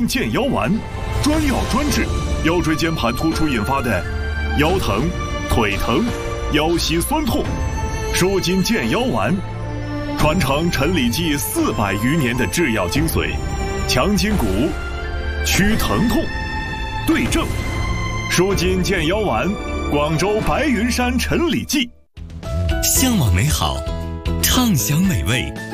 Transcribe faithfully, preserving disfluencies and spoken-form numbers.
健腰丸，专药专治腰椎间盘突出引发的腰疼、腿疼、腰膝酸痛。舒筋健腰丸，传承陈李济四百余年的制药精髓，强筋骨，祛疼痛，对症。舒筋健腰丸，广州白云山陈李济。 向往美好，畅享美味。